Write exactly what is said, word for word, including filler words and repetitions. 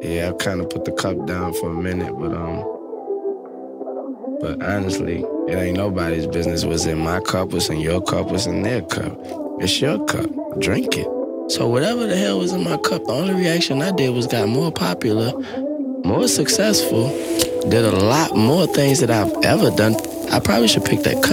yeah, I kind of put the cup down for a minute, but um, but honestly, it ain't nobody's business what's in my cup, what's in your cup, what's in their cup. It's your cup. Drink it. So whatever the hell was in my cup, the only reaction I did was got more popular, more successful, did a lot more things that I've ever done. I probably should pick that cup.